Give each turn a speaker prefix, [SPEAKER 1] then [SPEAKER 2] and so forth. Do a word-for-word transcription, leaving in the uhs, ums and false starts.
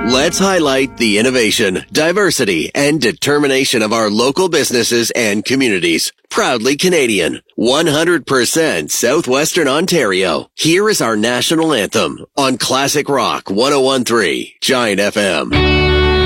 [SPEAKER 1] Let's highlight the innovation, diversity, and determination of our local businesses and communities. Proudly Canadian, one hundred percent Southwestern Ontario. Here is our national anthem on Classic Rock one oh one point three Giant F M.